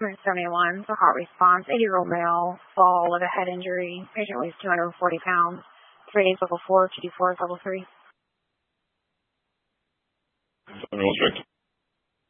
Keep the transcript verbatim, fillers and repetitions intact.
seventy-one, so hot response, eighty-year-old male, fall with a head injury. Patient weighs two hundred forty pounds. three A's level four, two D four is level three. seventy-one,